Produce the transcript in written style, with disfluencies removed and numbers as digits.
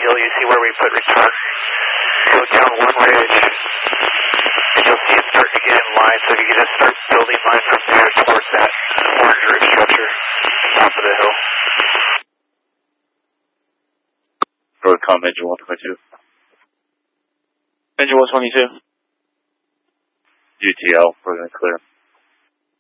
hill, you see where we put return. Go down one ridge, and you'll see it starting to get in line, so you can just start building line from there towards that orange roof structure, top of the hill. Broadcom, engine 122. Engine 122. GTL, we're going to clear.